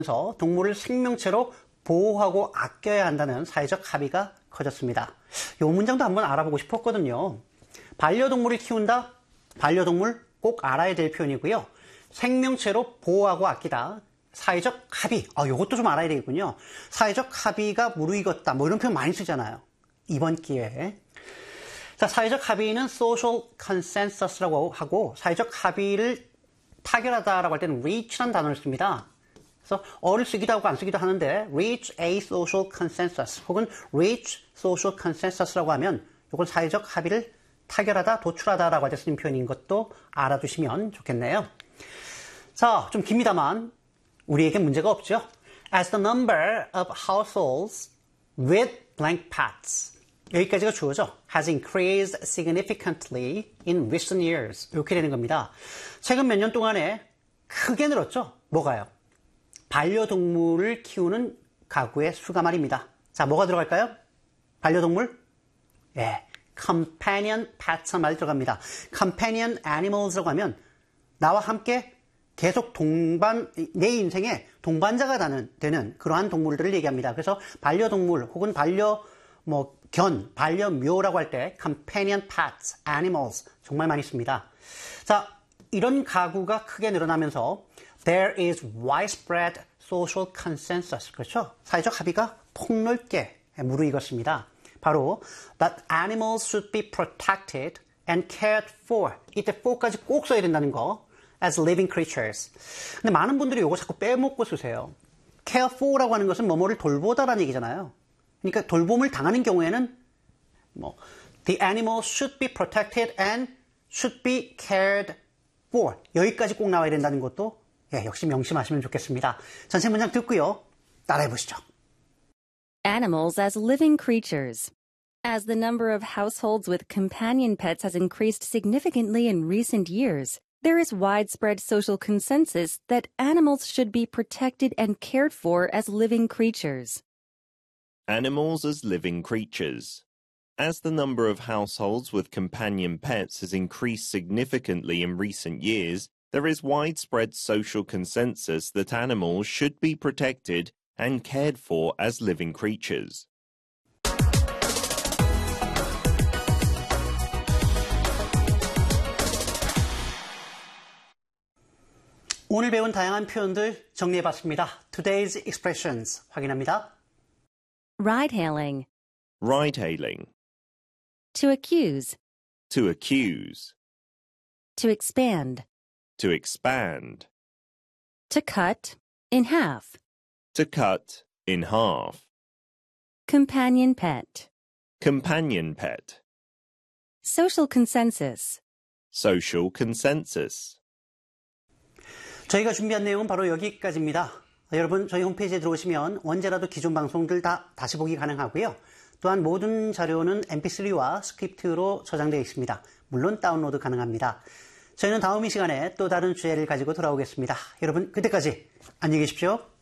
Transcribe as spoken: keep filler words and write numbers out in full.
그래서 동물을 생명체로 보호하고 아껴야 한다는 사회적 합의가 커졌습니다. 이 문장도 한번 알아보고 싶었거든요. 반려동물을 키운다. 반려동물 꼭 알아야 될 표현이고요. 생명체로 보호하고 아끼다. 사회적 합의. 아, 이것도 좀 알아야 되겠군요. 사회적 합의가 무르익었다. 뭐 이런 표현 많이 쓰잖아요. 이번 기회에. 자, 사회적 합의는 social consensus라고 하고 사회적 합의를 타결하다라고 할 때는 reach라는 단어를 씁니다. 그래서 어를 쓰기도 하고 안 쓰기도 하는데 reach a social consensus 혹은 reach social consensus라고 하면 이건 사회적 합의를 타결하다, 도출하다라고 할 때 쓰는 표현인 것도 알아두시면 좋겠네요. 자, 좀 깁니다만 우리에게 문제가 없죠. As the number of households with blank pets 여기까지가 주어죠. has increased significantly in recent years. 이렇게 되는 겁니다. 최근 몇 년 동안에 크게 늘었죠. 뭐가요? 반려동물을 키우는 가구의 수가 말입니다. 자, 뭐가 들어갈까요? 반려동물? 예, companion pets 말이 들어갑니다. companion animals라고 하면 나와 함께 계속 동반, 내 인생에 동반자가 되는 그러한 동물들을 얘기합니다. 그래서 반려동물 혹은 반려 뭐 견, 반려묘라고 할 때 companion pets, animals 정말 많이 씁니다. 자, 이런 가구가 크게 늘어나면서 there is widespread social consensus. 그렇죠? 사회적 합의가 폭넓게 무르익었습니다. 바로 that animals should be protected and cared for. 이때 for까지 꼭 써야 된다는 거. as living creatures. 근데 많은 분들이 이거 자꾸 빼먹고 쓰세요. care for라고 하는 것은 뭐뭐를 돌보다라는 얘기잖아요. 그러니까 돌봄을 당하는 경우에는 뭐 the animals should be protected and should be cared for 여기까지 꼭 나와야 된다는 것도 예, 역시 명심하시면 좋겠습니다. 전체 문장 듣고요. 따라해 보시죠. Animals as living creatures. As the number of households with companion pets has increased significantly in recent years, there is widespread social consensus that animals should be protected and cared for as living creatures. Animals as living creatures. As the number of households with companion pets has increased significantly in recent years, there is widespread social consensus that animals should be protected and cared for as living creatures. 오늘 배운 다양한 표현들 정리해봤습니다. Today's expressions 확인합니다. Ride-hailing. Ride-hailing. To accuse. To accuse. To expand. To expand. To cut in half. To cut in half. Companion pet. Companion pet. Social consensus. Social consensus. 저희가 준비한 내용은 바로 여기까지입니다. 여러분 저희 홈페이지에 들어오시면 언제라도 기존 방송들 다 다시 보기 가능하고요. 또한 모든 자료는 엠피쓰리와 스크립트로 저장되어 있습니다. 물론 다운로드 가능합니다. 저희는 다음 이 시간에 또 다른 주제를 가지고 돌아오겠습니다. 여러분 그때까지 안녕히 계십시오.